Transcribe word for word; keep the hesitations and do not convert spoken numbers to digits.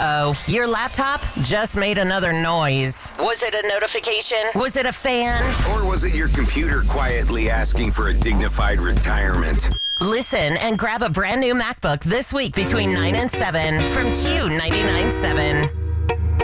Uh-oh. Your laptop just made another noise. Was it a notification? Was it a fan? Or was it your computer quietly asking for a dignified retirement? Listen and grab a brand new MacBook this week between nine and seven from Q ninety-nine point seven.